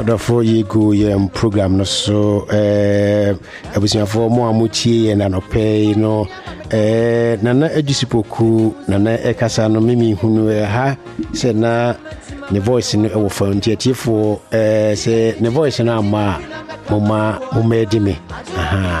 for ye go program no so abusiafo mo amuchie na no pay no nana adisipoku nana ekasa no mimi hunu ha se na ne voice no e wo fa ntiatifo se ne voice no ama moma edi me aha